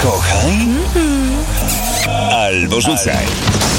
Kochaj albo rzucaj.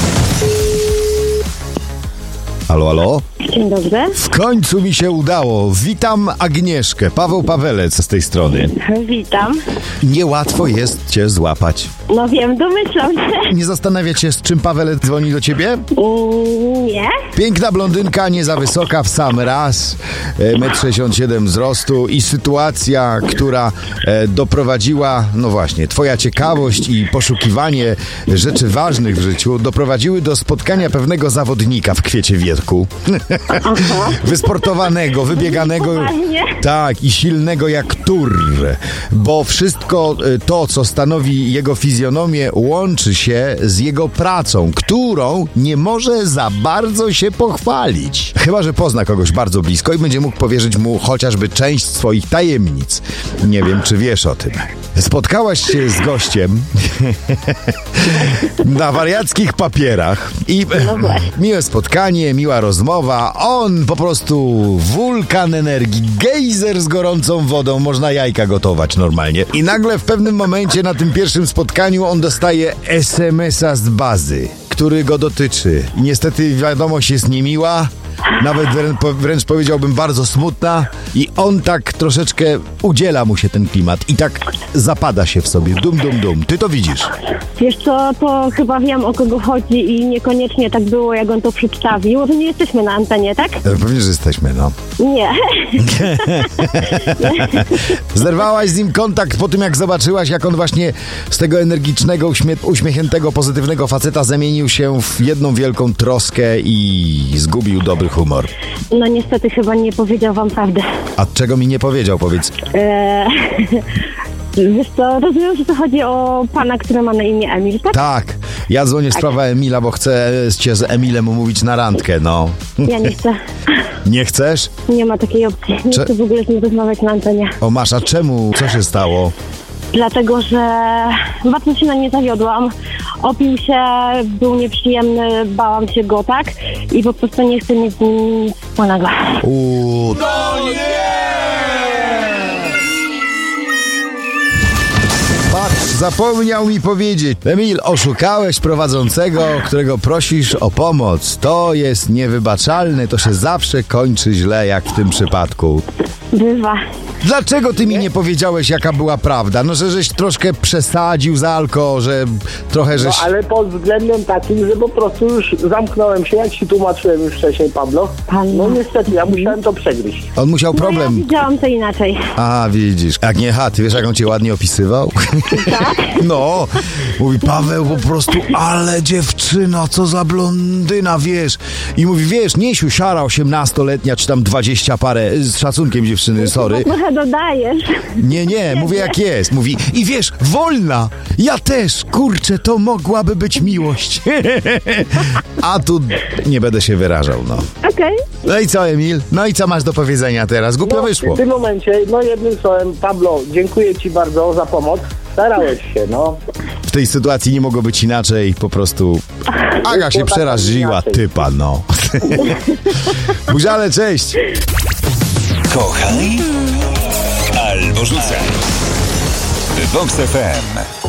Halo, halo? Dzień dobry. W końcu mi się udało. Witam Agnieszkę. Paweł Pawelec z tej strony. Witam. Niełatwo jest cię złapać. No wiem, domyślam się. Nie zastanawiać się, z czym Pawelec dzwoni do ciebie? Nie. Piękna blondynka, nie za wysoka w sam raz, 1,67 m wzrostu i sytuacja, która doprowadziła, no właśnie, twoja ciekawość i poszukiwanie rzeczy ważnych w życiu doprowadziły do spotkania pewnego zawodnika w Kwiecie Wierku. Wysportowanego, wybieganego, tak, i silnego jak tur, bo wszystko to, co stanowi jego fizjonomię, łączy się z jego pracą, którą nie może za bardzo się pochwalić. Chyba że pozna kogoś bardzo blisko i będzie mógł powierzyć mu chociażby część swoich tajemnic. Nie wiem, czy wiesz o tym. Spotkałaś się z gościem na wariackich papierach i miłe spotkanie, miła rozmowa. On po prostu wulkan energii, gejzer z gorącą wodą, można jajka gotować normalnie. I nagle w pewnym momencie na tym pierwszym spotkaniu on dostaje SMS-a z bazy, który go dotyczy. I niestety wiadomość jest niemiła, nawet wręcz powiedziałbym bardzo smutna, i on tak troszeczkę udziela mu się ten klimat i tak zapada się w sobie. Dum, dum, dum. Ty to widzisz? Wiesz co, to chyba wiem, o kogo chodzi i niekoniecznie tak było, jak on to przedstawił. Że nie jesteśmy na antenie, tak? Pewnie, że jesteśmy, no. Nie. Zerwałaś z nim kontakt po tym, jak zobaczyłaś, jak on właśnie z tego energicznego, uśmiechniętego, pozytywnego faceta zamienił się w jedną wielką troskę i zgubił dobry humor. No niestety chyba nie powiedział wam prawdę. A czego mi nie powiedział, powiedz? Wiesz co, rozumiem, że to chodzi o pana, który ma na imię Emil, tak? Tak, ja dzwonię w sprawę Emila, bo chcę cię z Emilem umówić na randkę, no. Ja nie chcę. Nie chcesz? Nie ma takiej opcji. Nie chcę w ogóle z nim rozmawiać na antenie. O, masz, a czemu? Co się stało? Dlatego, że bardzo się na nie zawiodłam. Opił się, był nieprzyjemny, bałam się go, tak? I po prostu nie chcę mieć z nim nic wspólnego. No nie! Patrz, zapomniał mi powiedzieć. Emil, oszukałeś prowadzącego, którego prosisz o pomoc. To jest niewybaczalne, to się zawsze kończy źle, jak w tym przypadku. Bywa. Dlaczego ty mi nie powiedziałeś, jaka była prawda? No, że żeś troszkę przesadził za alkohol, że trochę żeś... No, ale pod względem takim, że po prostu już zamknąłem się, jak ci tłumaczyłem już wcześniej, Pablo. No niestety, ja musiałem to przegryźć. On musiał problem... No, ja widziałam to inaczej. A, widzisz. Agniecha, ty wiesz, jak on cię ładnie opisywał? Tak? No. Mówi, Paweł, po prostu, ale dziewczyna, co za blondyna, wiesz. I mówi, wiesz, nie siusiara 18-letnia, czy tam 20 parę, z szacunkiem dziewczyny, sorry. Trochę dodajesz. Nie, mówię jak jest. Mówi, i wiesz, wolna. Ja też, kurczę, to mogłaby być miłość. A tu nie będę się wyrażał, no. Okej. No i co, Emil? No i co masz do powiedzenia teraz? Głupio wyszło. W tym momencie, jednym słowem, Pablo, dziękuję ci bardzo za pomoc. Starałeś się, no. W tej sytuacji nie mogło być inaczej, po prostu Aga się przeraziła, typa, no. Buziale, cześć! Kochaj albo rzucaj. Vox FM.